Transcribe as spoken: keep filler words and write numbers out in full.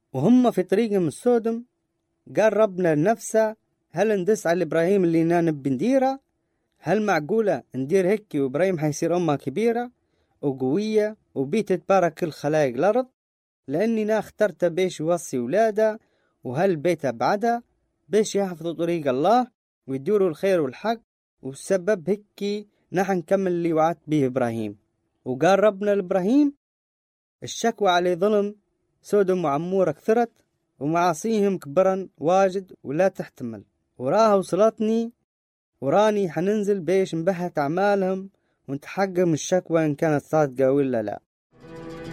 وهم في طريقهم السودم قال ربنا لنفسه هل ندس على إبراهيم اللي نانب بنديرة؟ هل معقولة ندير هيك وإبراهيم حيصير أمة كبيرة وقوية وبيت تبارك كل خلايق الأرض؟ لأني نا اخترت بيش يوصي ولاده وهل بيت أبعده بيش يحفظوا طريق الله ويدوروا الخير والحق، والسبب هيك نحن نكمل اللي وعدت به إبراهيم. وقال ربنا لإبراهيم الشكوى على ظلم سودم وعمورة كثرت ومعاصيهم كبرا واجد ولا تحتمل، وراها وصلتني وراني حننزل بيش نبهت أعمالهم ونتحقق من الشكوى إن كانت صادقة ولا لا.